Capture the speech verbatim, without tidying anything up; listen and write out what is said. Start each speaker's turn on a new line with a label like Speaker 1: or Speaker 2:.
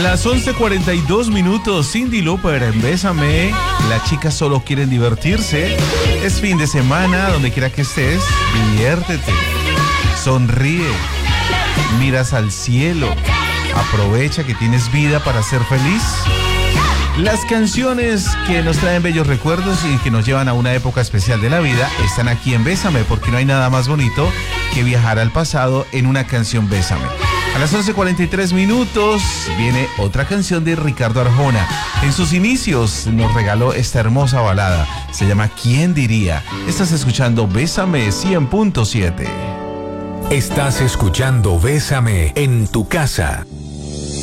Speaker 1: las once cuarenta y dos minutos, Cyndi Lauper en Bésame. Las chicas solo quieren divertirse. Es fin de semana, donde quiera que estés, diviértete. Sonríe. Miras al cielo. Aprovecha que tienes vida para ser feliz. Las canciones que nos traen bellos recuerdos y que nos llevan a una época especial de la vida están aquí en Bésame, porque no hay nada más bonito que viajar al pasado en una canción Bésame. A las once cuarenta y tres minutos viene otra canción de Ricardo Arjona. En sus inicios nos regaló esta hermosa balada. Se llama ¿Quién diría? Estás escuchando Bésame cien punto siete.
Speaker 2: Estás escuchando Bésame en tu casa.